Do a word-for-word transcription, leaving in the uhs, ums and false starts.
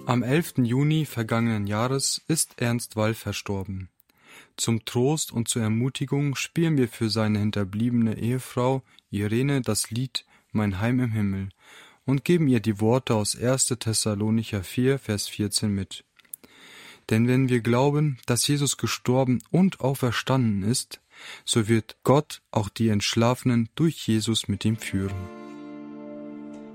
Am elften Juni vergangenen Jahres ist Ernst Wall verstorben. Zum Trost und zur Ermutigung spielen wir für seine hinterbliebene Ehefrau Irene das Lied Mein Heim im Himmel und geben ihr die Worte aus erster Thessalonicher vier, Vers vierzehn mit. Denn wenn wir glauben, dass Jesus gestorben und auferstanden ist, so wird Gott auch die Entschlafenen durch Jesus mit ihm führen.